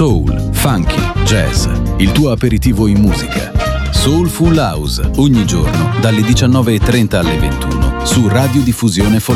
soul, funky, jazz, il tuo aperitivo in musica. Soulful House, ogni giorno dalle 19:30 alle 21 su Radiodiffusione